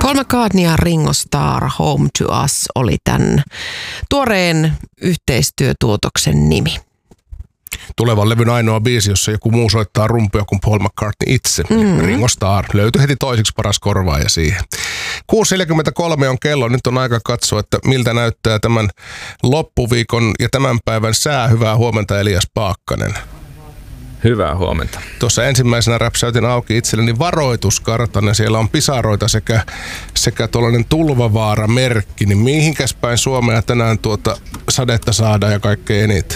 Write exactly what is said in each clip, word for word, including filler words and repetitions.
Paul McCartney ja Ringo Starr, Home to Us oli tämän tuoreen yhteistyötuotoksen nimi. Tulevan levyn ainoa biisi, jossa joku muu soittaa rumpuja kuin Paul McCartney itse. Mm-hmm. Ringo Starr löytyi heti toiseksi paras korvaaja siihen. kuusi neljäkymmentäkolme on kello. Nyt on aika katsoa, että miltä näyttää tämän loppuviikon ja tämän päivän sää. Hyvää huomenta, Elias Paakkanen. Hyvää huomenta. Tuossa ensimmäisenä räpsäytin auki itselleni varoituskartan ja siellä on pisaroita sekä, sekä tuollainen tulvavaara-merkki. Niin mihinkäs päin Suomea tänään tuota sadetta saadaan ja kaikkein eniten?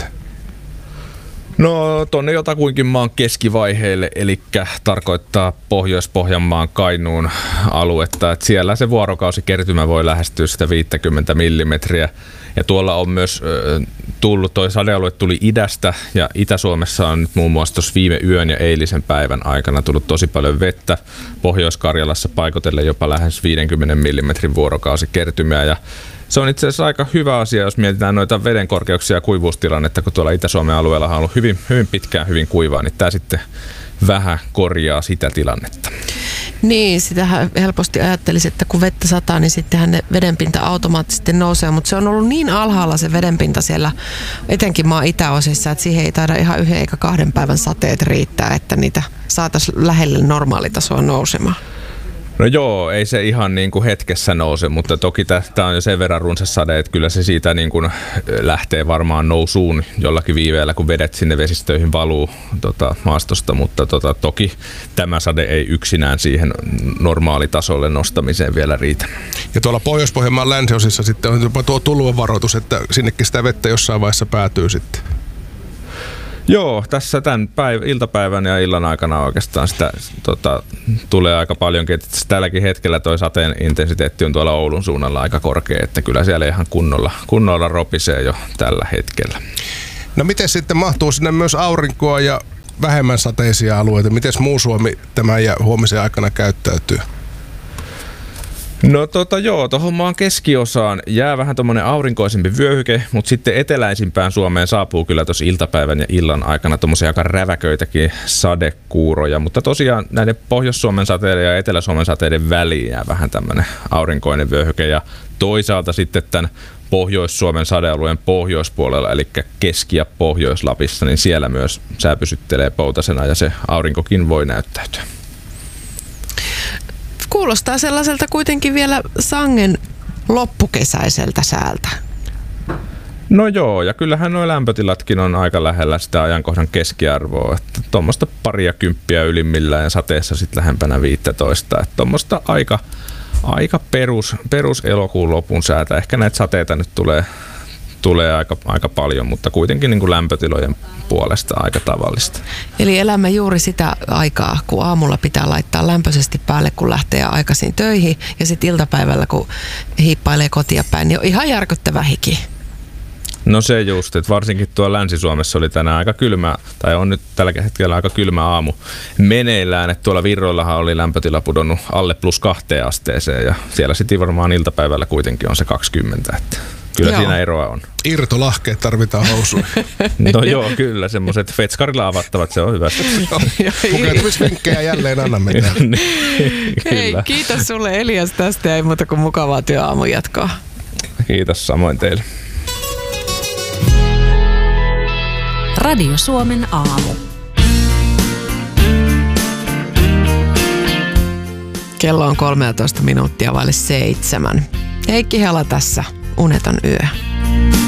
No tonne jotakuinkin maan keskivaiheille, eli tarkoittaa Pohjois-Pohjanmaan Kainuun aluetta. Et siellä se vuorokausikertymä voi lähestyä sitä viisikymmentä millimetriä. Ja tuolla on myös äh, tullut, toi sadealue tuli idästä ja Itä-Suomessa on nyt muun muassa tuossa viime yön ja eilisen päivän aikana tullut tosi paljon vettä. Pohjois-Karjalassa paikotellen jopa lähes viidenkymmenen millimetrin vuorokausikertymiä ja se on itse asiassa aika hyvä asia, jos mietitään noita veden korkeuksia ja kuivuustilannetta, kun tuolla Itä-Suomen alueella on ollut hyvin, hyvin pitkään hyvin kuivaa, niin tämä sitten vähän korjaa sitä tilannetta. Niin, sitähän helposti ajattelisi, että kun vettä sataa, niin sittenhän ne vedenpinta automaattisesti nousee, mutta se on ollut niin alhaalla se vedenpinta siellä, etenkin maan itäosissa, että siihen ei taida ihan yhden eikä kahden päivän sateet riittää, että niitä saataisiin lähelle normaalitasoa nousemaan. No joo, ei se ihan niin kuin hetkessä nouse, mutta toki tämä on jo sen verran runsas sade, että kyllä se siitä niin kuin lähtee varmaan nousuun jollakin viiveellä, kun vedet sinne vesistöihin valuu tota, maastosta, mutta tota, toki tämä sade ei yksinään siihen normaalitasolle nostamiseen vielä riitä. Ja tuolla Pohjois-Pohjanmaan länsiosissa sitten on jopa tuo tulvavaroitus, että sinnekin sitä vettä jossain vaiheessa päätyy sitten. Joo, tässä tämän päiv- iltapäivän ja illan aikana oikeastaan sitä tota, tulee aika paljonkin. Että tälläkin hetkellä toi sateen intensiteetti on tuolla Oulun suunnalla aika korkea, että kyllä siellä ihan kunnolla, kunnolla ropisee jo tällä hetkellä. No miten sitten mahtuu sinne myös aurinkoa ja vähemmän sateisia alueita? Miten muu Suomi tämän ja huomisen aikana käyttäytyy? No tota joo, tuohon maan keskiosaan jää vähän tommonen aurinkoisempi vyöhyke, mutta sitten eteläisimpään Suomeen saapuu kyllä tuossa iltapäivän ja illan aikana tommosia aika räväköitäkin sadekuuroja, mutta tosiaan näiden Pohjois-Suomen sateiden ja Etelä-Suomen sateiden väliin jää vähän tämmönen aurinkoinen vyöhyke ja toisaalta sitten tämän Pohjois-Suomen sadealueen pohjoispuolella, eli Keski- ja Pohjois-Lapissa, niin siellä myös sää pysyttelee poutasena ja se aurinkokin voi näyttäytyä. Kuulostaa sellaiselta kuitenkin vielä sangen loppukesäiseltä säältä. No joo, ja kyllähän nuo lämpötilatkin on aika lähellä sitä ajankohdan keskiarvoa. Että tuommoista paria kymppiä ylimmillään ja sateessa sitten lähempänä viisitoista. Että tuommoista aika, aika perus, perus elokuun lopun säätä. Ehkä näitä sateita nyt tulee, tulee aika, aika paljon, mutta kuitenkin niin kuin lämpötilojen puolesta aika tavallista. Eli elämme juuri sitä aikaa, kun aamulla pitää laittaa lämpöisesti päälle, kun lähtee aikaisin töihin, ja sitten iltapäivällä, kun hiippailee kotia päin, niin on ihan järkyttävä hiki. No se just, että varsinkin tuolla Länsi-Suomessa oli tänään aika kylmä, tai on nyt tällä hetkellä aika kylmä aamu meneillään, että tuolla Virroillahan oli lämpötila pudonnut alle plus kahteen asteeseen, ja siellä sitten varmaan iltapäivällä kuitenkin on se kaksikymmentä, että kyllä joo, siinä eroa on. Irtolahkeet tarvitaan housuihin. No joo, kyllä, semmoiset fetskarilla avattavat, se on hyvä. Pukeutumisvinkkejä jälleen anna meitä. Hei, kiitos sulle Elias tästä ja ei muuta kuin mukavaa työaamun jatkoa. Kiitos samoin teille. Radio Suomen aamu. Kello on kolmetoista minuuttia vaille seitsemän. Heikki Hela tässä, uneton yö.